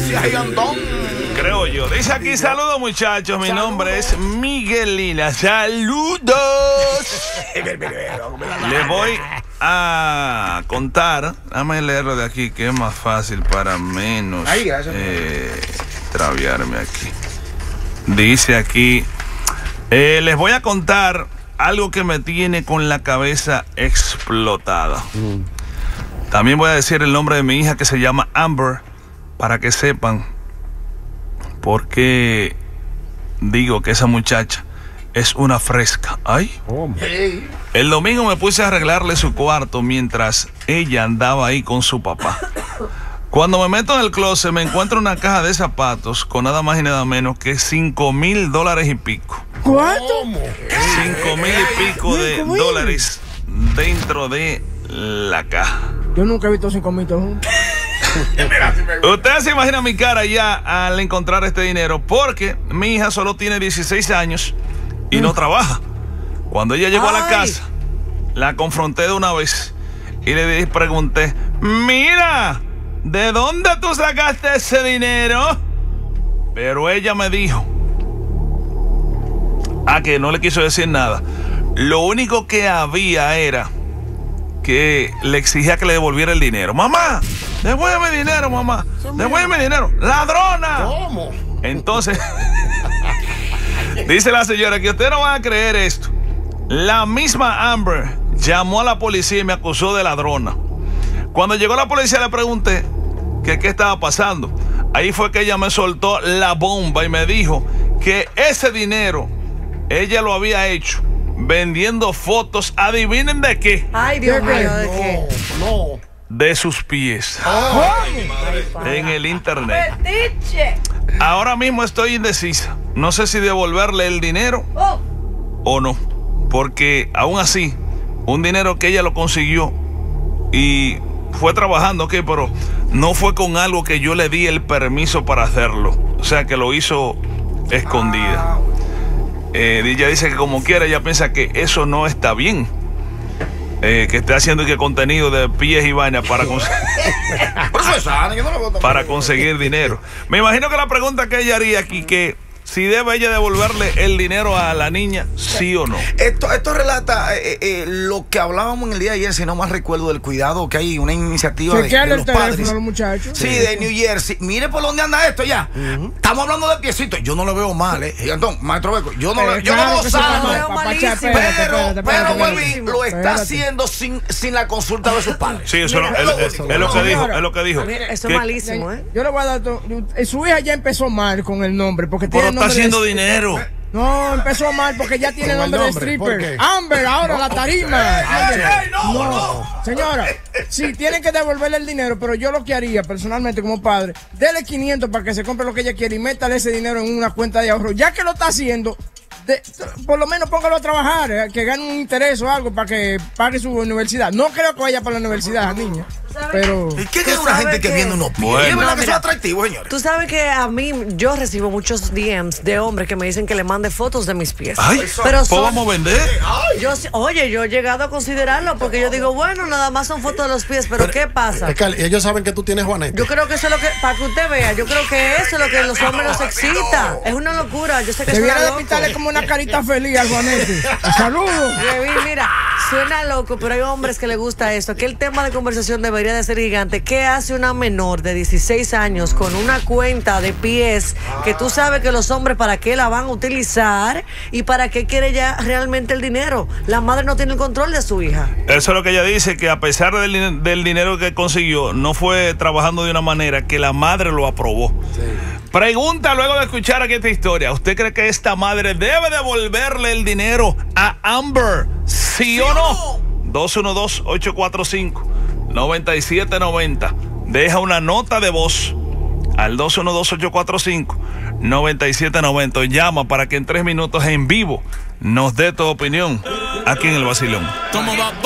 Creo yo. Dice aquí, saludos muchachos, mi nombre es Miguelina. Saludos. Les voy a contar, déjame leerlo de aquí que es más fácil para menos traviarme aquí. Dice aquí, les voy a contar algo que me tiene con la cabeza explotada. También voy a decir el nombre de mi hija, que se llama Amber, para que sepan por qué digo que esa muchacha es una fresca. Ay. El domingo me puse a arreglarle su cuarto mientras ella andaba ahí con su papá. Cuando me meto en el closet me encuentro una caja de zapatos con nada más y nada menos que $5,000 y pico. ¿Cuánto? 5,000 y pico de dólares dentro de la caja. Yo nunca he visto 5,000 juntos. Ustedes se imaginan mi cara ya al encontrar este dinero, porque mi hija solo tiene 16 años y no trabaja. Cuando ella llegó a la casa, la confronté de una vez y le pregunté, mira, ¿de dónde tú sacaste ese dinero? Pero ella me dijo, que no le quiso decir nada. Lo único que había era que le exigía que le devolviera el dinero. Mamá, devuélveme dinero, mamá. Devuélveme dinero. ¡Ladrona! ¿Cómo? Entonces, dice la señora que ustedes no van a creer esto. La misma Amber llamó a la policía y me acusó de ladrona. Cuando llegó la policía le pregunté que qué estaba pasando. Ahí fue que ella me soltó la bomba y me dijo que ese dinero ella lo había hecho vendiendo fotos, adivinen de qué. Ay, Dios mío, ¿de qué? No. De sus pies. En el internet. ¡Petiche! Ahora mismo estoy indecisa. No sé si devolverle el dinero o no. Porque aún así, un dinero que ella lo consiguió y fue trabajando, ok, pero no fue con algo que yo le di el permiso para hacerlo. O sea, que lo hizo escondida. Ella dice que como quiera, ella piensa que eso no está bien. Que esté haciendo que contenido de pies y vainas para conseguir dinero. Me imagino que la pregunta que ella haría aquí, que si debe ella devolverle el dinero a la niña, sí o no. Esto relata lo que hablábamos en el día de ayer, si no mal recuerdo, del cuidado, que hay una iniciativa de los padres. Los muchachos. Sí, de New Jersey. Mire por dónde anda esto ya. Estamos hablando de piecitos. Yo no lo veo mal, Entonces, maestro Beco, yo no lo veo sano. Pero Webby lo está haciendo sin la consulta de sus padres. Sí, eso es lo que dijo. Eso es malísimo, Yo le voy a dar su hija ya empezó mal con el nombre, porque tiene está haciendo dinero. No, empezó mal porque ya tiene nombre de stripper. Amber, ahora la tarima. No, señora, sí, tienen que devolverle el dinero, pero yo lo que haría personalmente como padre, dele 500 para que se compre lo que ella quiere y métale ese dinero en una cuenta de ahorro. Ya que lo está haciendo, por lo menos póngalo a trabajar, que gane un interés o algo para que pague su universidad. No creo que vaya para la universidad, niña. Pero ¿qué es una gente que viene unos pies? Bueno. Es verdad que son atractivos, señores. Tú sabes que a mí, yo recibo muchos DMs de hombres que me dicen que le mande fotos de mis pies. Ay, pero vamos a vender. Yo he llegado a considerarlo porque yo digo, bueno, nada más son fotos de los pies, pero ¿qué pasa? Ellos saben que tú tienes Juanete. Yo creo que eso es lo que, para que usted vea, yo creo que eso es lo que los hombres nos excita. Es una locura, yo sé que debiera suena de loco. pintarle como una carita feliz al Juanete. Saludos. Mira, suena loco, pero hay hombres que les gusta esto. Que el tema de conversación debería de ser gigante. ¿Qué hace una menor de 16 años con una cuenta de pies que tú sabes que los hombres para qué la van a utilizar y para qué quiere ya realmente el dinero? La madre no tiene el control de su hija. Eso es lo que ella dice, que a pesar del dinero que consiguió, no fue trabajando de una manera que la madre lo aprobó. Sí. Pregunta luego de escuchar aquí esta historia, ¿usted cree que esta madre debe devolverle el dinero a Amber? ¿Sí o no? 212-845-9790. Deja una nota de voz al 212-845-9790. Llama para que en 3 minutos en vivo nos dé tu opinión aquí en El Vacilón.